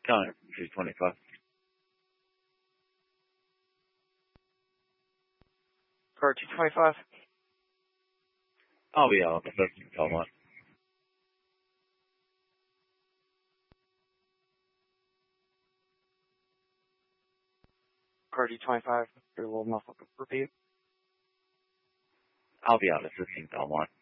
Connor, 225. Car 225. I'll be out. That's all one. Car 225. You're a little muffled. Repeat. I'll be out at 15 one.